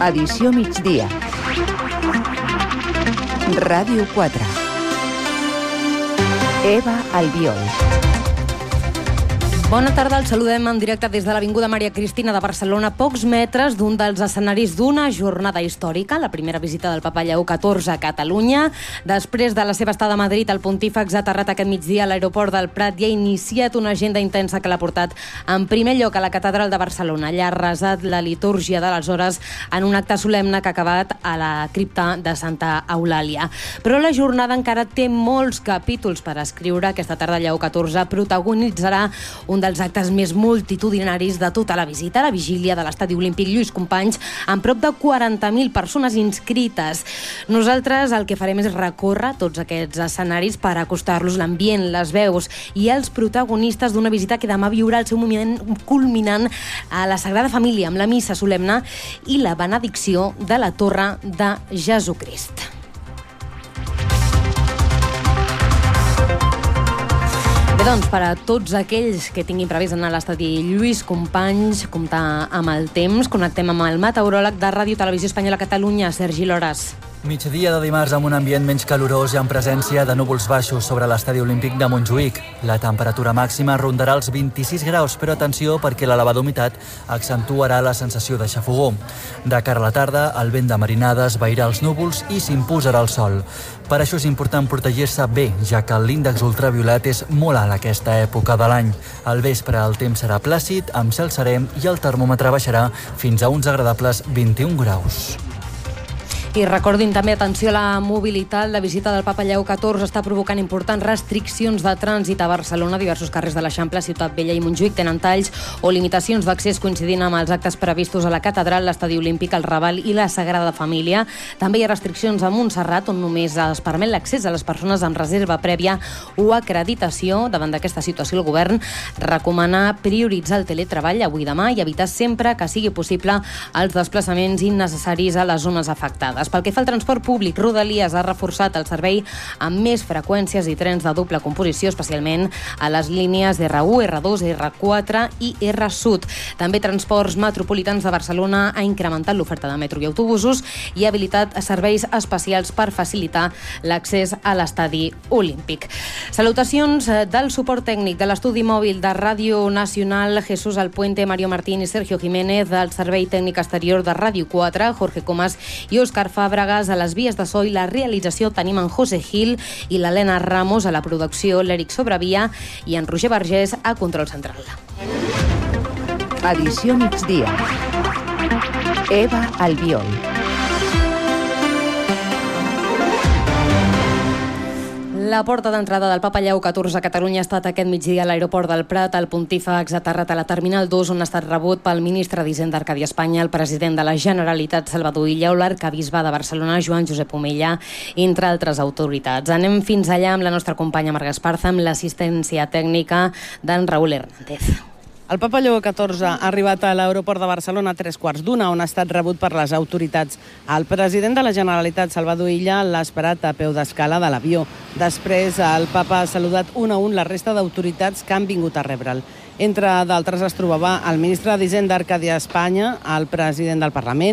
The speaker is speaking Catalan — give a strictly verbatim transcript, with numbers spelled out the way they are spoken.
Edició migdia. Ràdio quatre. Eva Albiol. Bona tarda, el saludem en directe des de l'Avinguda Maria Cristina de Barcelona, pocs metres d'un dels escenaris d'una jornada històrica, la primera visita del Papa Lleó catorze a Catalunya. Després de la seva estada a Madrid, el pontífex ha aterrat aquest migdia a l'aeroport del Prat i ha iniciat una agenda intensa que l'ha portat en primer lloc a la catedral de Barcelona. Allà ha resat la litúrgia de les hores en un acte solemne que ha acabat a la cripta de Santa Eulàlia. Però la jornada encara té molts capítols per escriure. Aquesta tarda Lleó catorze protagonitzarà un dels actes més multitudinaris de tota la visita, la vigília de l'Estadi Olímpic Lluís Companys, amb prop de quaranta mil persones inscrites. Nosaltres el que farem és recórrer tots aquests escenaris per acostar-los l'ambient, les veus i els protagonistes d'una visita que demà viurà el seu moment culminant a la Sagrada Família, amb la missa solemne i la benedicció de la Torre de Jesucrist. Bé, doncs, per a tots aquells que tinguin previst anar a l'estadi Lluís Companys, comptar amb el temps, connectem amb el meteoròleg de Ràdio Televisió Espanyola Catalunya, Sergi Lores. Migdia de dimarts amb un ambient menys calorós i amb presència de núvols baixos sobre l'estadi olímpic de Montjuïc. La temperatura màxima rondarà els vint-i-sis graus, però atenció perquè l'elevada humitat accentuarà la sensació de xafogó. De cara a la tarda, el vent de marinades vairà els núvols i s'imposarà el sol. Per això és important protegir-se bé, ja que l'índex ultraviolat és molt alt aquesta època de l'any. Al vespre el temps serà plàcid, amb cel serè i el termòmetre baixarà fins a uns agradables vint-i-un graus. I recordin també, atenció a la mobilitat. La visita del Papa Lleó catorze està provocant importants restriccions de trànsit a Barcelona. Diversos carrers de l'Eixample, Ciutat Vella i Montjuïc tenen talls o limitacions d'accés coincidint amb els actes previstos a la catedral, l'Estadi Olímpic, el Raval i la Sagrada Família. També hi ha restriccions a Montserrat, on només es permet l'accés a les persones amb reserva prèvia o acreditació. Davant d'aquesta situació, el govern recomana prioritzar el teletreball avui i demà i evitar sempre que sigui possible els desplaçaments innecessaris a les zones afectades. Pel que fa al transport públic, Rodalies ha reforçat el servei amb més freqüències i trens de doble composició, especialment a les línies R u, R dos, R quatre i R Sud. També Transports Metropolitans de Barcelona ha incrementat l'oferta de metro i autobusos i ha habilitat serveis especials per facilitar l'accés a l'Estadi Olímpic. Salutacions del suport tècnic de l'estudi mòbil de Ràdio Nacional, Jesús Alpuente, Mario Martín i Sergio Jiménez, del servei tècnic exterior de Ràdio quatre, Jorge Comas i Òscar Fàbregas. A les vies de so i la realització tenim en José Gil i l'Helena Ramos, a la producció l'Eric Sobrevia i en Roger Vergés a control central. Edició migdia. Eva Albiol. La porta d'entrada del Papa Lleó catorze a Catalunya ha estat aquest migdia a l'aeroport del Prat. El pontífex ha aterrat a la Terminal dos, on ha estat rebut pel ministre d'Hisenda Arcadi Espanya, el president de la Generalitat Salvador Illa o l'arcabisbe de Barcelona Joan Josep Omella, entre altres autoritats. Anem fins allà amb la nostra companya Marga Esparza, amb l'assistència tècnica d'en Raúl Hernández. El Papa Lleó catorze ha arribat a l'aeroport de Barcelona a tres quarts d'una, on ha estat rebut per les autoritats. El president de la Generalitat, Salvador Illa, l'ha esperat a peu d'escala de l'avió. Després, el Papa ha saludat un a un la resta d'autoritats que han vingut a rebre'l. Entre d'altres es trobava el ministre d'Hisenda Arcadi Espanya, el president del Parlament,